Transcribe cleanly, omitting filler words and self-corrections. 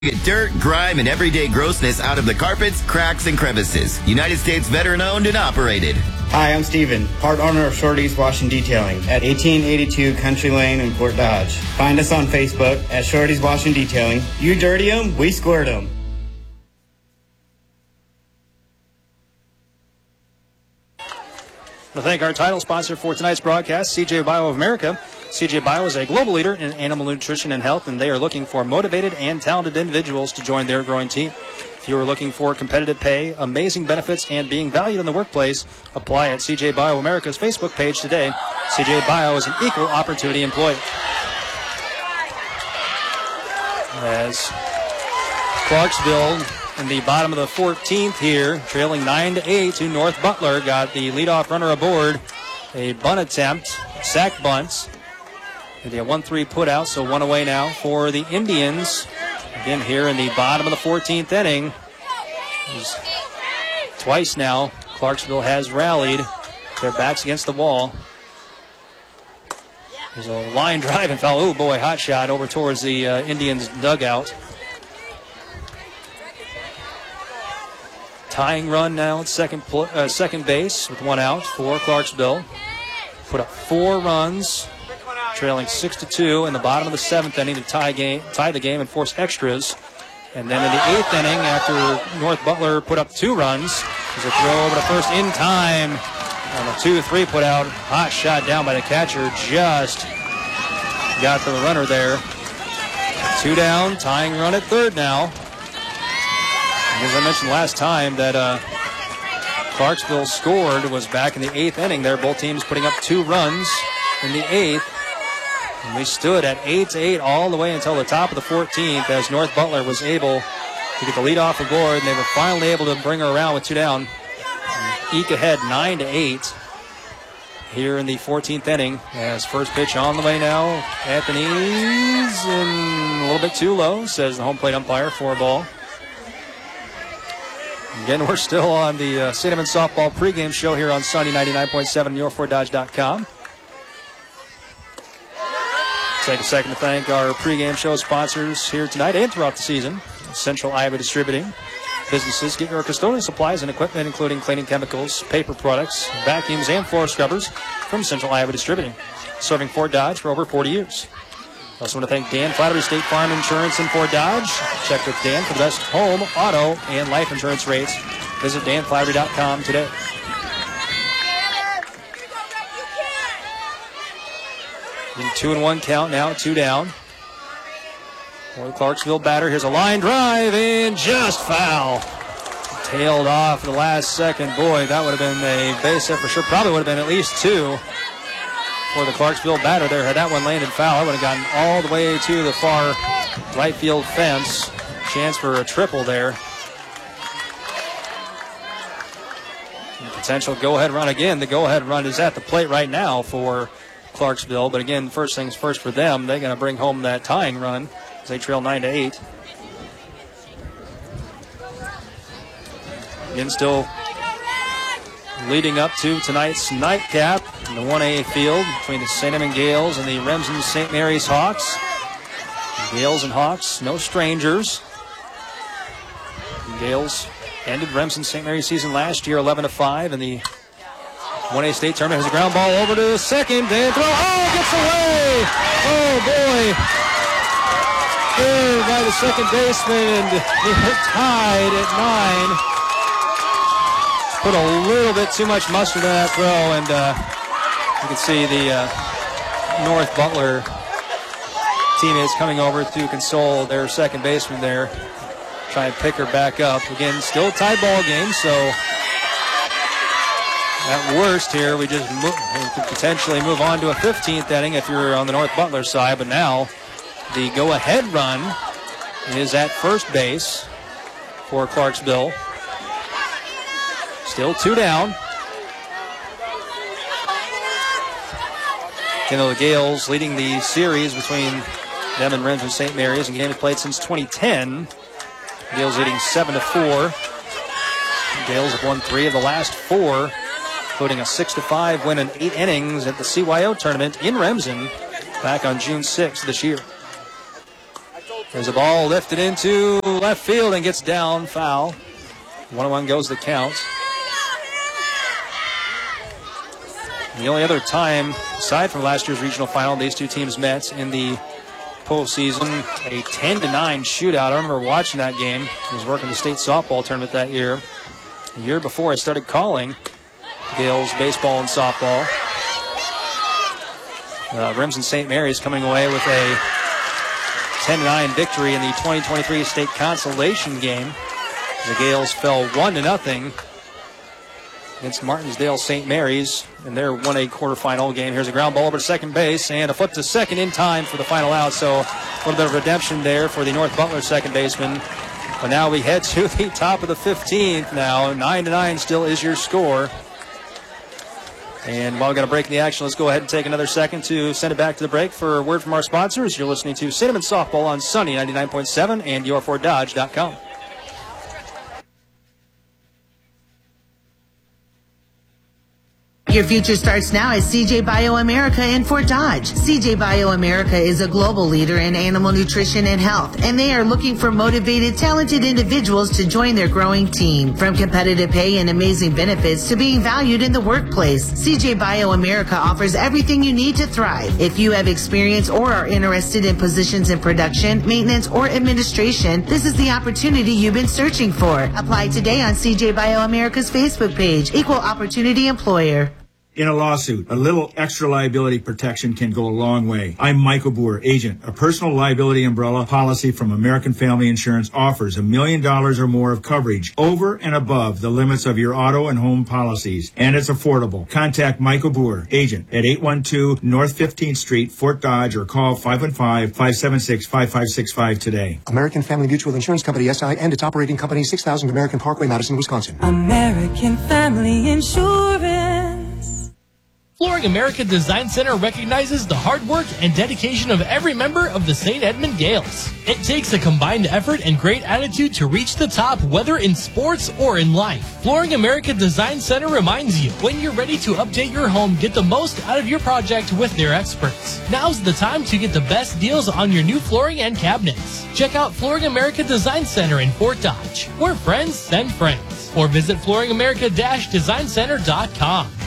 Get dirt, grime, and everyday grossness out of the carpets, cracks, and crevices. United States veteran-owned and operated. Hi, I'm Steven, part owner of Shorty's Wash and Detailing at 1882 Country Lane in Fort Dodge. Find us on Facebook at Shorty's Wash and Detailing. You dirty them, we squirt them. I thank our title sponsor for tonight's broadcast, CJ Bio of America. CJ Bio is a global leader in animal nutrition and health, and they are looking for motivated and talented individuals to join their growing team. If you are looking for competitive pay, amazing benefits, and being valued in the workplace, apply at CJ Bio America's Facebook page today. CJ Bio is an equal opportunity employer. As Clarksville in the bottom of the 14th here, trailing 9-8 to North Butler, got the leadoff runner aboard. A bunt attempt, sack bunts. And a 1-3 put out, so one away now for the Indians. Again, here in the bottom of the 14th inning. Twice now, Clarksville has rallied. Their backs against the wall. There's a line drive and foul. Oh, boy, hot shot over towards the Indians' dugout. Tying run now at second base with one out for Clarksville. Put up 4 runs, trailing 6-2 in the bottom of the 7th inning to tie the game and force extras. And then in the 8th inning, after North Butler put up 2 runs, there's a throw over to first in time. On a 2-3 put out, hot shot down by the catcher, just got the runner there. 2 down, tying run at third now. As I mentioned last time, that Clarksville scored was back in the 8th inning there. Both teams putting up 2 runs in the 8th. And we stood at 8-8 all the way until the top of the 14th as North Butler was able to get the lead off the board. And they were finally able to bring her around with 2 down. And eke ahead 9-8 here in the 14th inning. As first pitch on the way now. Anthony's in a little bit too low, says the home plate umpire, for a ball. Again, we're still on the Cinnamon Softball pregame show here on Sunday 99.7 and YourFortDodge.com. Take a second to thank our pregame show sponsors here tonight and throughout the season. Central Iowa Distributing. Businesses, get your custodial supplies and equipment, including cleaning chemicals, paper products, vacuums, and floor scrubbers from Central Iowa Distributing. Serving Fort Dodge for over 40 years. Also want to thank Dan Flattery, State Farm Insurance in Fort Dodge. Check with Dan for the best home, auto, and life insurance rates. Visit danflattery.com today. In 2-1 count now, 2 down. For the Clarksville batter, here's a line drive and just foul. Tailed off the last second. Boy, that would have been a base hit for sure. Probably would have been at least 2. For the Clarksville batter there. Had that one landed foul, I would have gotten all the way to the far right field fence. Chance for a triple there. And potential go-ahead run again. The go-ahead run is at the plate right now for Clarksville. But again, first things first for them. They're going to bring home that tying run as they trail 9-8. Again, still leading up to tonight's nightcap in the 1A field between the St. Edmund Gales and the Remsen St. Mary's Hawks. Gales and Hawks, no strangers. Gales ended Remsen St. Mary's season last year 11-5 in the 1A state tournament. Has a ground ball over to second and throw. Oh, gets away! Oh boy! There by the second baseman, and they're tied at 9. Put a little bit too much mustard on that throw, and you can see the North Butler teammates coming over to console their second baseman there, try and pick her back up. Again, still a tie ball game, so at worst here, we could potentially move on to a 15th inning if you're on the North Butler side, but now the go-ahead run is at first base for Clarksville. Still 2 down. The Gales leading the series between them and Remsen St. Mary's, and game is played since 2010. Gales leading 7-4. Gales have won 3 of the last 4, including a 6-5 win in 8 innings at the CYO tournament in Remsen back on June 6th this year. There's a ball lifted into left field and gets down, foul. 1-1 goes the count. The only other time, aside from last year's regional final, these two teams met in the postseason, a 10-9 shootout. I remember watching that game. I was working the state softball tournament that year. The year before I started calling Gales baseball and softball. Remsen St. Mary's coming away with a 10-9 victory in the 2023 state consolation game. The Gales fell 1-0 against Martinsdale St. Mary's in their 1A quarterfinal game. Here's a ground ball over to second base and a flip to second in time for the final out. So a little bit of redemption there for the North Butler second baseman. But now we head to the top of the 15th now. 9-9 still is your score. And while we're going to break in the action, let's go ahead and take another second to send it back to the break for a word from our sponsors. You're listening to Cinnamon Softball on Sunny 99.7 and yourforddodge.com. Your future starts now at CJ BioAmerica in Fort Dodge. CJ BioAmerica is a global leader in animal nutrition and health, and they are looking for motivated, talented individuals to join their growing team. From competitive pay and amazing benefits to being valued in the workplace, CJ BioAmerica offers everything you need to thrive. If you have experience or are interested in positions in production, maintenance, or administration, this is the opportunity you've been searching for. Apply today on CJ BioAmerica's Facebook page, Equal Opportunity Employer. In a lawsuit, a little extra liability protection can go a long way. I'm Michael Boer, agent. A personal liability umbrella policy from American Family Insurance offers $1 million or more of coverage over and above the limits of your auto and home policies. And it's affordable. Contact Michael Boer, agent, at 812 North 15th Street, Fort Dodge, or call 515-576-5565 today. American Family Mutual Insurance Company, SI, and its operating company, 6000 American Parkway, Madison, Wisconsin. American Family Insurance. Flooring America Design Center recognizes the hard work and dedication of every member of the St. Edmund Gales. It takes a combined effort and great attitude to reach the top, whether in sports or in life. Flooring America Design Center reminds you, when you're ready to update your home, get the most out of your project with their experts. Now's the time to get the best deals on your new flooring and cabinets. Check out Flooring America Design Center in Fort Dodge, where friends send friends. Or visit flooringamerica-designcenter.com.